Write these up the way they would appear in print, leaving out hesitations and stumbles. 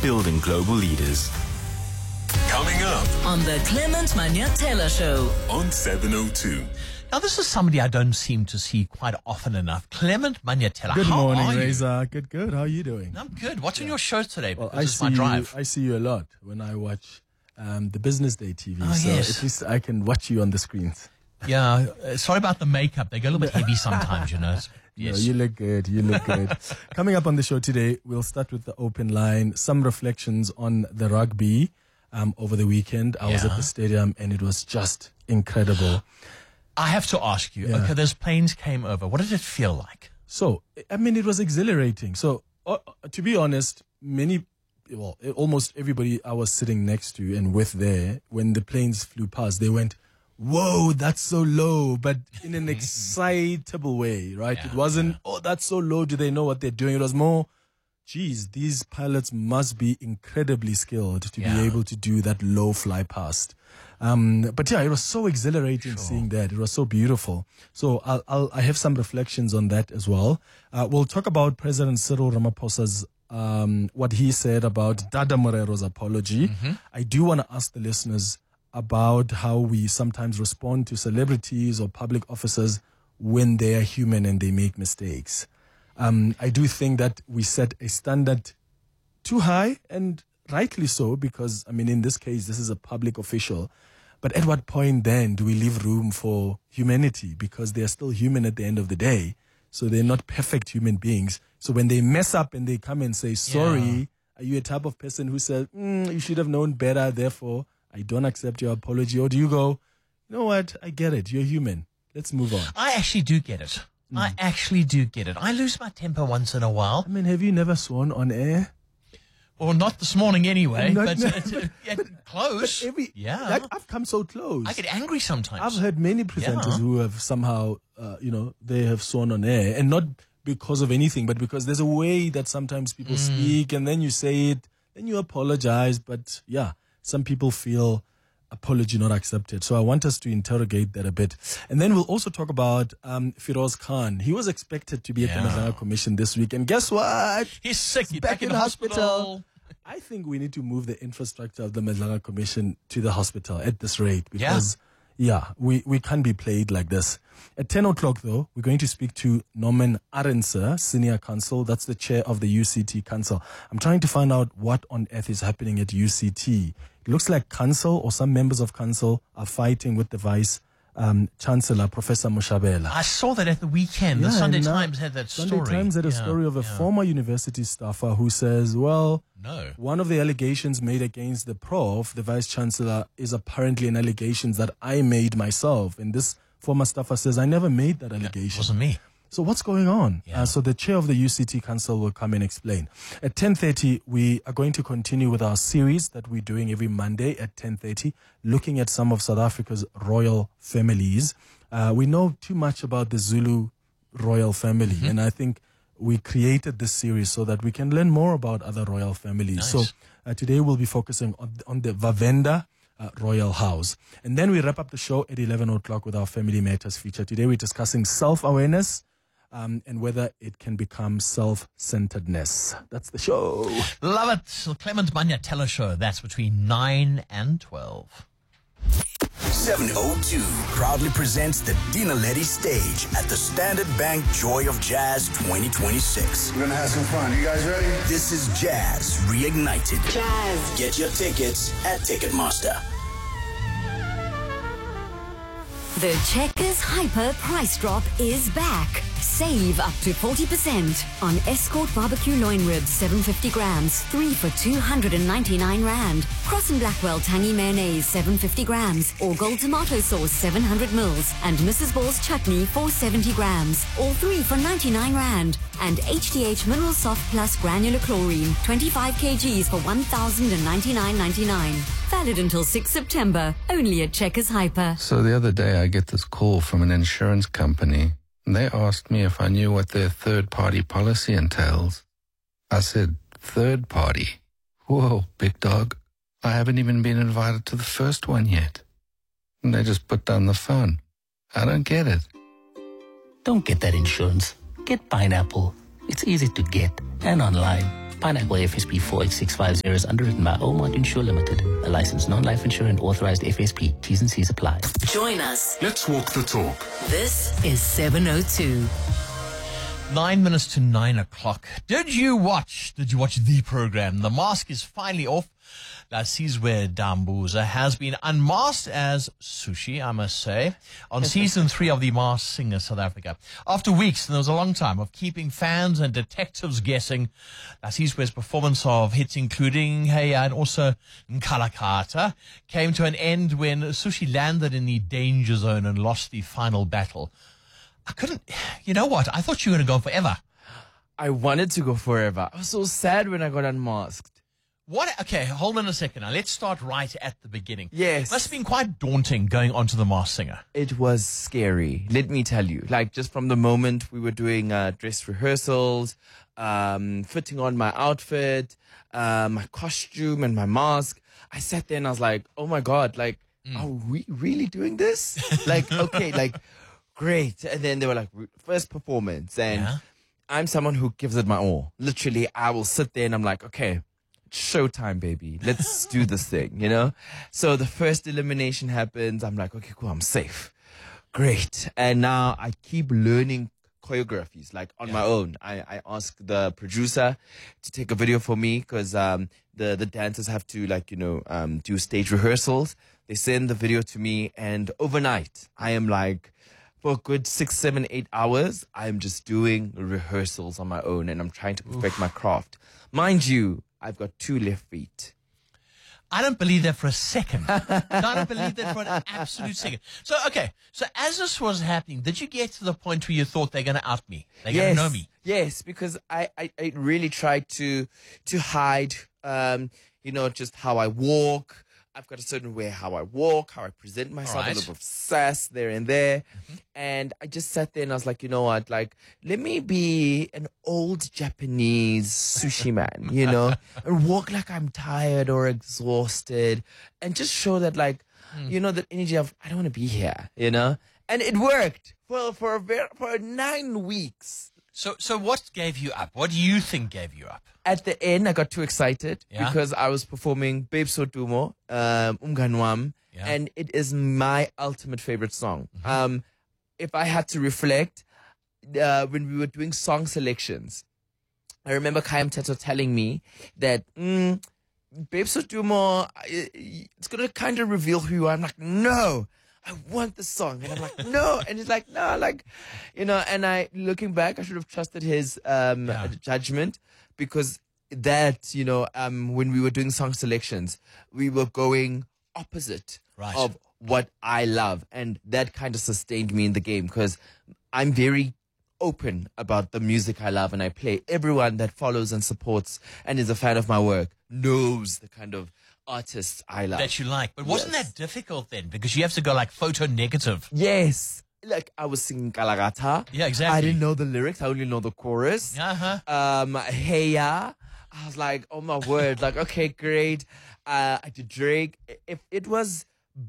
building global leaders. Coming up on the Clement Manyatela Show on 702. Now, this is somebody I don't seem to see quite often enough. Clement Manyatela. Good How morning, are you? Reza. Good. How are you doing? I'm good. Watching your show today. Well, This is my drive. I see you a lot when I watch the Business Day TV. Oh, so yes. at least I can watch you on the screens. Yeah. Sorry about the makeup. They go a little bit heavy sometimes, you know. Yes. No, you look good. Coming up on the show today, we'll start with the open line. Some reflections on the rugby over the weekend. I was at the stadium and it was just incredible. I have to ask you. Yeah. Okay, those planes came over. What did it feel like? So, I mean, it was exhilarating. So, to be honest, almost everybody I was sitting next to and with there, when the planes flew past, they went, "Whoa, that's so low," but in an excitable way, right? It wasn't, "Oh, that's so low. Do they know what they're doing?" It was more, geez, these pilots must be incredibly skilled to be able to do that low fly past. But yeah, it was so exhilarating seeing that. It was so beautiful. So I have some reflections on that as well. We'll talk about President Cyril Ramaphosa's what he said about Dada Morero's apology. I do want to ask the listeners about how we sometimes respond to celebrities or public officers when they are human and they make mistakes. I do think that we set a standard too high, and rightly so, because, I mean, in this case, this is a public official. But at what point then do we leave room for humanity? Because they are still human at the end of the day. So they're not perfect human beings. So when they mess up and they come and say, sorry, are you a type of person who says, you should have known better, therefore I don't accept your apology? Or do you go, you know what, I get it, you're human, let's move on? I actually do get it. I lose my temper once in a while. I mean, have you never sworn on air? Well, not this morning anyway, Not- but no. close. Like, I've come so close. I get angry sometimes. I've heard many presenters who have somehow, they have sworn on air, and not because of anything, but because there's a way that sometimes people speak, and then you say it, then you apologize. But yeah, some people feel apology not accepted. So I want us to interrogate that a bit. And then we'll also talk about Firoz Khan. He was expected to be at the Madlanga Commission this week, and guess what? He's sick. He's back in the hospital. I think we need to move the infrastructure of the Madlanga Commission to the hospital at this rate, because we can't be played like this. At 10 o'clock, though, we're going to speak to Norman Arendse, Senior Counsel. That's the chair of the UCT Council. I'm trying to find out what on earth is happening at UCT. It looks like Council or some members of Council are fighting with the Vice Chancellor, Professor Moshabela. I saw that at the weekend. The Sunday Times had that story. Sunday Times had a story of a former university staffer who says, one of the allegations made against the prof, the Vice Chancellor, is apparently an allegation that I made myself. And this former staffer says, I never made that allegation. It wasn't me. So what's going on? So the chair of the UCT Council will come and explain. At 10:30, we are going to continue with our series that we're doing every Monday at 10:30, looking at some of South Africa's royal families. We know too much about the Zulu royal family, and I think we created this series so that we can learn more about other royal families. Nice. So today we'll be focusing on the Vavenda Royal House. And then we wrap up the show at 11 o'clock with our Family Matters feature. Today we're discussing self-awareness, and whether it can become self-centeredness. That's the show. Love it. Clement Manyatela Show. That's between 9 and 12. 702 proudly presents the Dina Letty stage at the Standard Bank Joy of Jazz 2026. We're gonna have some fun. You guys ready? This is Jazz Reignited. Jazz. Get your tickets at Ticketmaster. The Checkers Hyper Price Drop is back. Save up to 40% on Escort Barbecue Loin Ribs 750 grams, 3 for 299 Rand. Cross and Blackwell Tangy Mayonnaise 750 grams, or Gold Tomato Sauce 700 mils, and Mrs. Ball's Chutney 470 grams, all 3 for 99 Rand. And HDH Mineral Soft Plus Granular Chlorine 25 kgs for 1,099.99. Valid until 6 September, only at Checkers Hyper. So the other day I get this call from an insurance company, and they asked me if I knew what their third-party policy entails. I said, third party? Whoa, big dog. I haven't even been invited to the first one yet. And they just put down the phone. I don't get it. Don't get that insurance. Get Pineapple. It's easy to get and online. Pineapple FSP 48650 is underwritten by Omart Insure Limited, a licensed non-life insurer and authorized FSP. T's and C's apply. Join us. Let's walk the talk. This is 702. 9 minutes to 9 o'clock. Did you watch the program? The mask is finally off. Sizwe Dambuza has been unmasked as Sushi, I must say, on season 3 of The Masked Singer South Africa. After weeks, and there was a long time, of keeping fans and detectives guessing, Sizwe's performance of hits including Hey and also Nkalakata came to an end when Sushi landed in the danger zone and lost the final battle. You know what? I thought you were going to go forever. I wanted to go forever. I was so sad when I got unmasked. What? Okay, hold on a second. Now, let's start right at the beginning. Yes. Must have been quite daunting going onto The Masked Singer. It was scary, let me tell you. Like, just from the moment we were doing dress rehearsals, fitting on my outfit, my costume and my mask, I sat there and I was like, oh my God, like, are we really doing this? Like, okay, like, great. And then they were like, first performance. And I'm someone who gives it my all. Literally, I will sit there and I'm like, okay, showtime, baby. Let's do this thing, you know? So the first elimination happens. I'm like, okay, cool, I'm safe. Great. And now I keep learning choreographies, like on my own. I ask the producer to take a video for me because the dancers have to, like, you know, do stage rehearsals. They send the video to me, and overnight, I am like, for a good 6, 7, 8 hours, I'm just doing rehearsals on my own, and I'm trying to perfect my craft. Mind you, I've got 2 left feet. I don't believe that for a second. I don't believe that for an absolute second. So, okay. So as this was happening, did you get to the point where you thought they're going to out me? They're going to know me? Yes, because I really tried to hide, you know, just how I walk. I've got a certain way how I walk, how I present myself, a little bit of sass there and there. And I just sat there and I was like, you know what, like, let me be an old Japanese sushi man, you know, and walk like I'm tired or exhausted and just show that, like, you know, that energy of, I don't want to be here, you know. And it worked for 9 weeks. So what gave you up? What do you think gave you up? At the end, I got too excited because I was performing Babe Sotumo, Umganwam, and it is my ultimate favorite song. If I had to reflect, when we were doing song selections, I remember Kayam Teto telling me that Babe Sotumo, it's going to kind of reveal who you are. I'm like, no, I want the song. And I'm like, no. And he's like, no, like, you know, and looking back, I should have trusted his judgment, because that, you know, when we were doing song selections, we were going opposite of what I love. And that kind of sustained me in the game, because I'm very open about the music I love and I play. Everyone that follows and supports and is a fan of my work knows the kind of artists I love. That you like. But wasn't that difficult then? Because you have to go like photo negative. Yes. Like, I was singing Kalagata. Yeah, exactly. I didn't know the lyrics. I only know the chorus. Heya. I was like, oh my word. Like, okay, great. I did Drake. If it was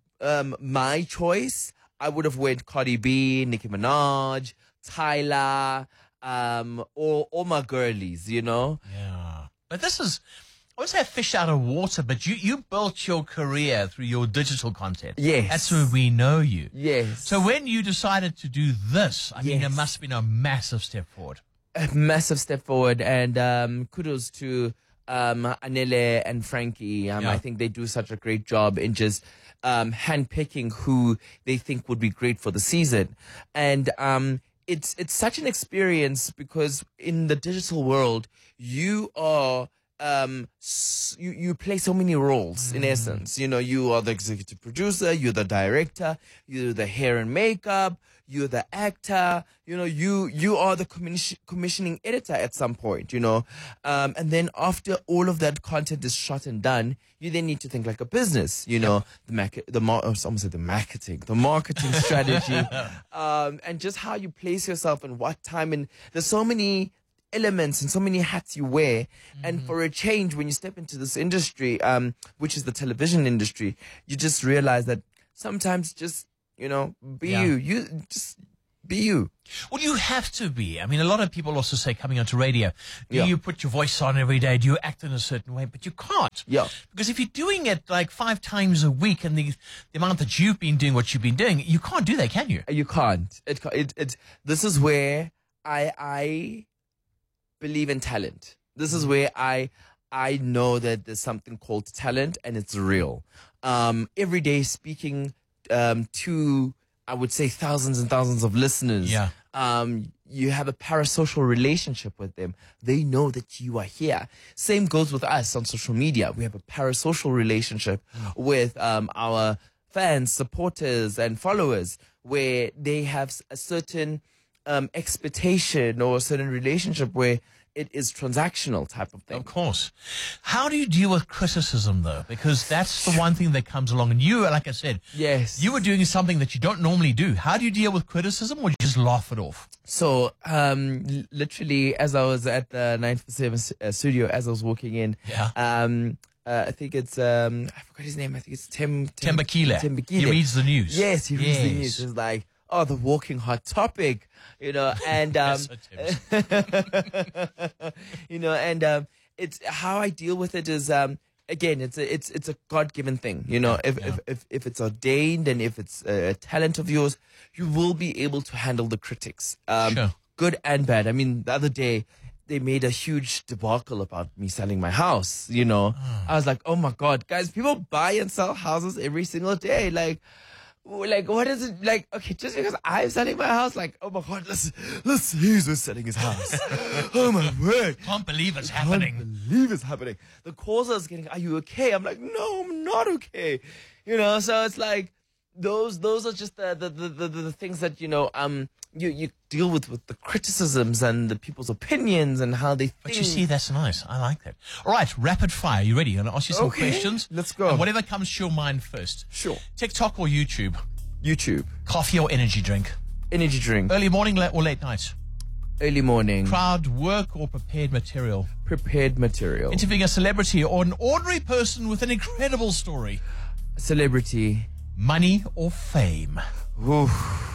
my choice, I would have went Cardi B, Nicki Minaj, Tyler, all my girlies, you know? Yeah. But this is, I would say, a fish out of water, but you built your career through your digital content. Yes. That's where we know you. Yes. So when you decided to do this, I mean, it must have been a massive step forward. A massive step forward, and kudos to Anele and Frankie. I think they do such a great job in just handpicking who they think would be great for the season. And it's such an experience, because in the digital world, you are you play so many roles in essence. You know, you are the executive producer, you're the director, you're the hair and makeup, you're the actor, you know, you are the commissioning editor at some point, you know. And then after all of that content is shot and done, you then need to think like a business, you know, the marketing strategy, and just how you place yourself and what time. And there's so many elements and so many hats you wear. And for a change, when you step into this industry, which is the television industry, you just realize that sometimes just, you know, be you just Be you. Well, you have to be. I mean, a lot of people also say coming onto radio, do Yeah. you put your voice on every day? Do you act in a certain way? But you can't. Yeah. Because if you're doing it like 5 times a week and the amount that you've been doing what you've been doing, you can't do that, can you? You can't. This is where I believe in talent. This is where I know that there's something called talent and it's real. Every day speaking to, I would say, thousands and thousands of listeners. Yeah. You have a parasocial relationship with them. They know that you are here. Same goes with us on social media. We have a parasocial relationship with our fans, supporters, and followers, where they have a certain expectation or a certain relationship where it is transactional type of thing. Of course. How do you deal with criticism, though? Because that's the one thing that comes along. And you, like I said, Yes. you were doing something that you don't normally do. How do you deal with criticism, or you just laugh it off? So, literally, as I was at the 947 studio, as I was walking in, Yeah. I think it's, I forgot his name. I think it's Tembakile. Tembakile. He reads the news. Yes, he reads the Yes. news. It's like, oh, the walking hot topic, and Yes, so Tembs. it's how I deal with it is, again, it's a God-given thing. If it's ordained and if it's a talent of yours, you will be able to handle the critics, Sure. good and bad. I mean, the other day, they made a huge debacle about me selling my house. I was like, oh my God, guys, people buy and sell houses every single day. Like, what is it? Like, okay, just because I'm selling my house, like, oh my God, let's he's who's selling his house. Oh my word. Can't believe it's Can't happening. believe it's happening. The caller is getting, are you okay? I'm like, no, I'm not okay. So it's like, those are just the things that, you deal with the criticisms and the people's opinions and how they think. But you see, that's nice. I like that. All right, rapid fire. You ready? I'm going to ask you some Okay, questions. let's go. And whatever comes to your mind first. Sure. TikTok or YouTube? YouTube. Coffee or energy drink? Energy drink. Early morning or late night? Early morning. Crowd work or prepared material? Prepared material. Interviewing a celebrity or an ordinary person with an incredible story? Celebrity. Money or fame? Oof.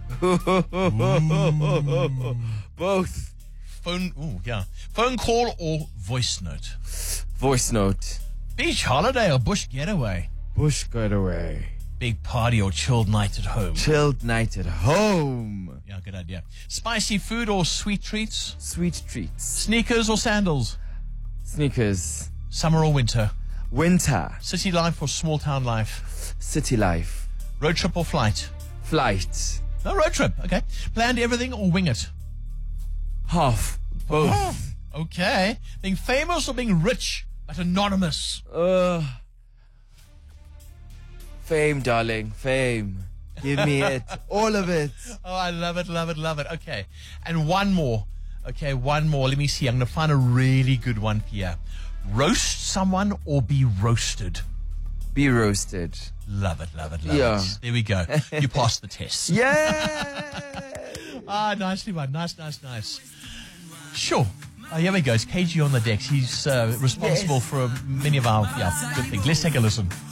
Both. Phone call or voice note? Voice note. Beach holiday or bush getaway? Bush getaway. Big party or chilled night at home? Chilled night at home. Yeah, good idea. Spicy food or sweet treats? Sweet treats. Sneakers or sandals? Sneakers. Summer or winter? Winter. City life or small town life? City life. Road trip or flight? Flight. No, road trip. Okay. Planned everything or wing it? Half. Both. Okay. Being famous or being rich but anonymous? Fame, darling. Fame. Give me it. All of it. Oh, I love it, love it, love it. Okay. And one more. Okay, one more. Let me see. I'm going to find a really good one here. Roast someone or be roasted? Be roasted. Love it, love it, love Yeah. it. There we go. You passed the test. Yeah. Nicely one. Nice. Sure. Here we go. It's KG on the decks. He's responsible for many of our good things. Let's take a listen.